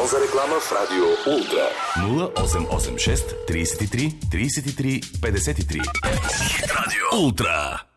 за реклама в Радио Ултра. 0886 33 33 53. Хит Радио Ултра.